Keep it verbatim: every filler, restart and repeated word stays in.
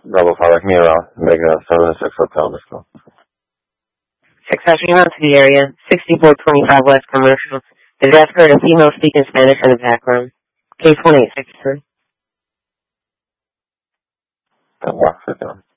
Double product Mira, Mega seven six Hotel Disco. Success, you're on to the area, sixty-four twenty-five West Commercial. The desk heard a female speaking Spanish in the background. Case one eight six three. That works for them.